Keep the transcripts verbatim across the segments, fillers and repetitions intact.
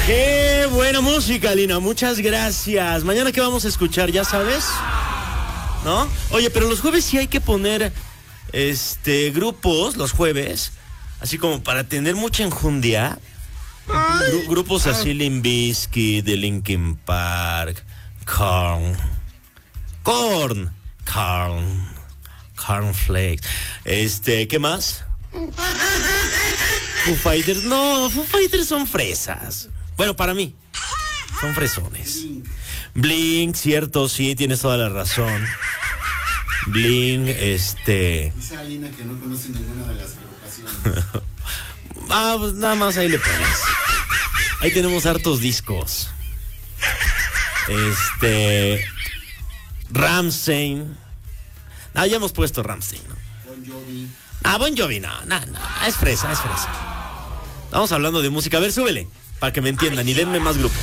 Qué buena música, Lina, muchas gracias. Mañana, ¿qué vamos a escuchar? ¿Ya sabes? ¿No? Oye, pero los jueves sí hay que poner este grupos, los jueves, así como para tener mucha enjundia. Gru- grupos así, Limp Bizkit, de Linkin Park, Korn, Korn, Korn, Cornflakes. Este, ¿qué más? Foo Fighters, no, Foo Fighters son fresas. Bueno, para mí, son fresones. Blink, cierto, sí, tienes toda la razón. Blink, este... Dice Alina que no conoce ninguna de las agrupaciones. Ah, pues nada más ahí le pones. Ahí tenemos hartos discos. Este... Rammstein. Ah, ya hemos puesto Rammstein, ¿no? Bon Jovi. Ah, Bon Jovi, no, no, no, es fresa, es fresa. Estamos hablando de música. A ver, súbele, para que me entiendan y denme más grupos.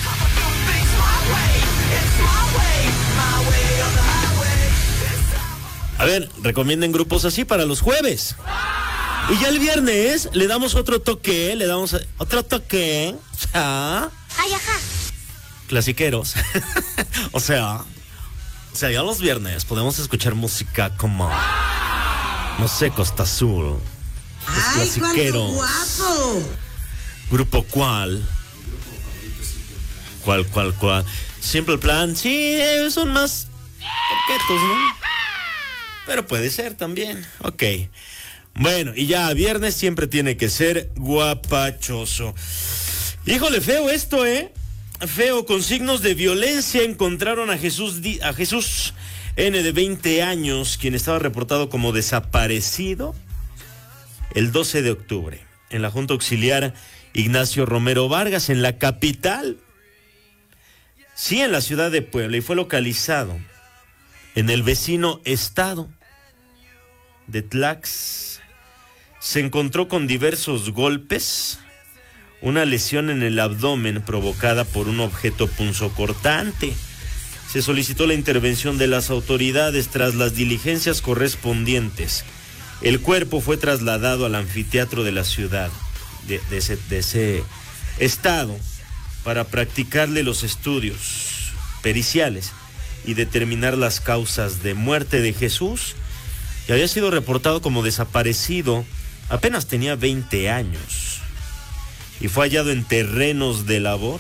A ver, recomienden grupos así para los jueves. Y ya el viernes le damos otro toque, le damos otro toque. ¿Ah? Ay, ajá. Clasiqueros. o sea, o sea, ya los viernes podemos escuchar música como, no sé, Costa Azul. Los Ay, clasiqueros. guapo. ¿Grupo cuál? ¿Cuál, cuál, cuál? Simple Plan, sí, son más coquetos, ¿no? Pero puede ser también. Ok. Bueno, y ya viernes siempre tiene que ser guapachoso. Híjole, feo esto, ¿eh? Feo, con signos de violencia encontraron a Jesús, a Jesús N de veinte años, quien estaba reportado como desaparecido el doce de octubre en la Junta Auxiliar Ignacio Romero Vargas, en la capital. Sí, en la ciudad de Puebla, y fue localizado en el vecino estado de Tlax. Se encontró con diversos golpes, una lesión en el abdomen provocada por un objeto punzocortante. Se solicitó la intervención de las autoridades tras las diligencias correspondientes. El cuerpo fue trasladado al anfiteatro de la ciudad, de, de, ese, de ese estado, para practicarle los estudios periciales y determinar las causas de muerte de Jesús, que había sido reportado como desaparecido. Apenas tenía veinte años y fue hallado en terrenos de labor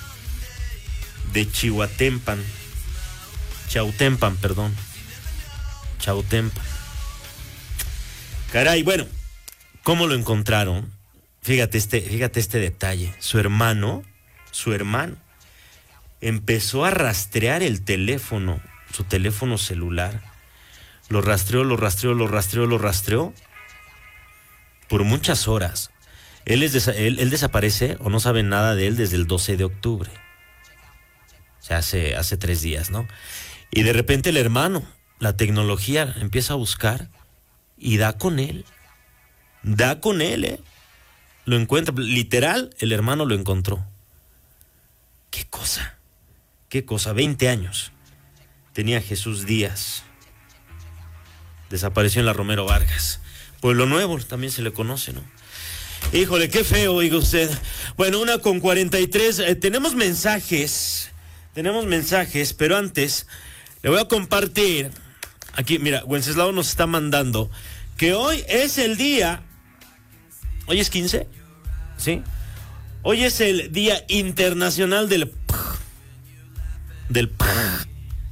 de Chihuatempan, Chautempan, perdón, Chautempan. Caray, bueno, ¿cómo lo encontraron? Fíjate este, fíjate este detalle. Su hermano, su hermano, empezó a rastrear el teléfono, su teléfono celular. Lo rastreó, lo rastreó, lo rastreó, lo rastreó por muchas horas. Él, es desa- él, él desaparece o no saben nada de él desde el doce de octubre. O sea, hace, hace tres días, ¿no? Y de repente el hermano, la tecnología, empieza a buscar y da con él. Da con él, ¿eh? Lo encuentra, literal, el hermano lo encontró. ¿Qué cosa? ¿Qué cosa? veinte años. Tenía Jesús Díaz. Desapareció en la Romero Vargas. Pueblo Nuevo también se le conoce, ¿no? Híjole, qué feo, oiga usted. Bueno, una con cuarenta y tres. Eh, tenemos mensajes. Tenemos mensajes, pero antes le voy a compartir. Aquí, mira, Wenceslao nos está mandando que hoy es el día. ¿Hoy es quince? ¿Sí? Hoy es el Día Internacional del... Del...